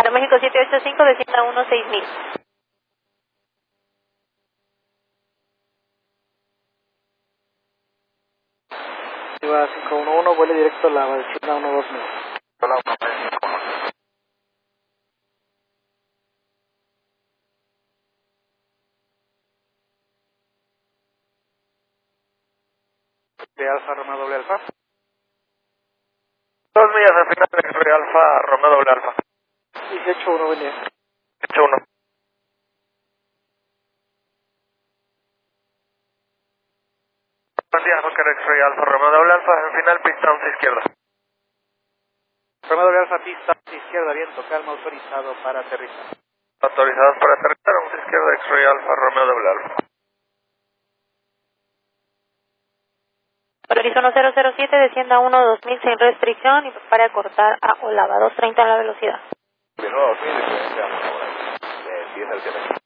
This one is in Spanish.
México 785, descienda 16000. Iba 511, vuele directo a la descienda 12000. Hola, De Alfa Romeo doble Alfa. 2 millas al final de X-Ray Alfa, Romeo doble Alfa. 181 venía. 81. Buen día, Fokker X-Ray Alfa, Romeo doble Alfa, en final pista 11 izquierda. Romeo doble Alfa, pista izquierda, viento, calma, autorizado para aterrizar. Autorizados para aterrizar, 11 izquierda, X-Ray Alfa, Romeo doble Alfa. Autorizo 1007, descienda 12000 sin restricción y prepare a cortar a Olava 230 en la velocidad. De nuevo, 2000, diferencia, 10 al que